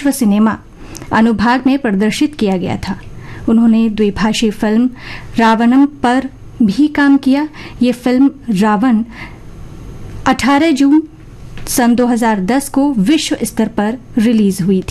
विश्व सिनेमा अनुभाग में प्रदर्शित किया गया था। उन्होंने द्विभाषी फिल्म रावणम पर भी काम किया। ये फिल्म रावण 18 जून सन 2010 को विश्व स्तर पर रिलीज हुई